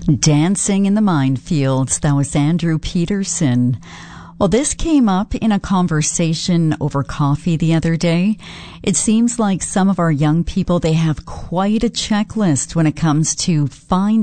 Dancing in the Minefields. That was Andrew Peterson. Well, this came up in a conversation over coffee the other day. It seems like some of our young people, they have quite a checklist when it comes to finding